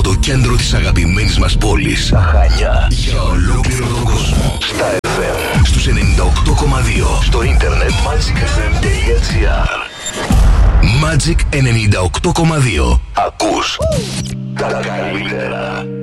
από το κέντρο της αγαπημένης μας πόλης, τα Χανιά, για ολόκληρο τον κόσμο. Στα FM, στους 98,2, στο ίντερνετ magicfm.gr. Magic 98,2. Ακούς τα καλύτερα.